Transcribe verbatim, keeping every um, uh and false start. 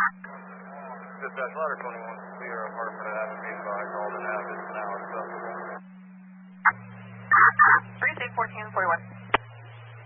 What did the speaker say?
Dispatch ladder twenty-one, clear apartment at Avenue B five, called and have is now accessible. three six fourteen forty-one.